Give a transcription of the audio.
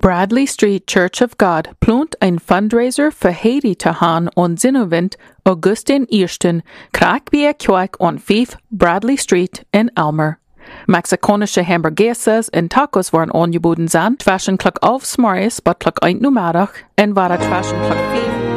Bradley Street Church of God plant ein Fundraiser für Haiti te han on Zinnowint Augustin Easton, Krak wie Kjoik on 5 Bradley Street in Elmer. Mexikanische hamburguesas en tacos waren angeboten zijn, zwischen klok 11 's morgens tot klok 1 uur middag en waren zwischen klok 4